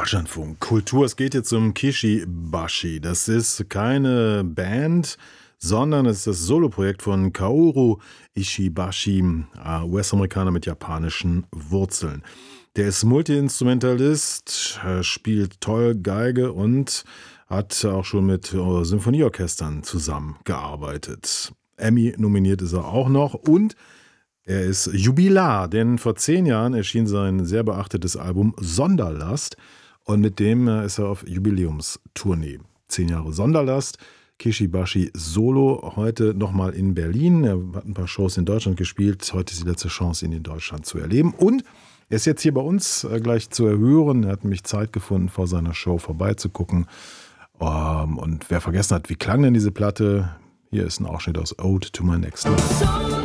Deutschlandfunk Kultur. Es geht jetzt um Kishibashi. Das ist keine Band, sondern es ist das Soloprojekt von Kaoru Ishibashi, US-Amerikaner mit japanischen Wurzeln. Der ist Multiinstrumentalist, spielt toll Geige und hat auch schon mit Symphonieorchestern zusammengearbeitet. Emmy nominiert ist er auch noch und er ist Jubilar, denn vor 10 Jahren erschien sein sehr beachtetes Album Sonderlast und mit dem ist er auf Jubiläumstournee. 10 Jahre Sonderlast, Kishibashi Solo, heute nochmal in Berlin. Er hat ein paar Shows in Deutschland gespielt, heute ist die letzte Chance, ihn in Deutschland zu erleben. Und er ist jetzt hier bei uns gleich zu erhören. Er hat nämlich Zeit gefunden, vor seiner Show vorbeizugucken. Und wer vergessen hat, wie klang denn diese Platte, hier ist ein Ausschnitt aus Ode to My Next Love.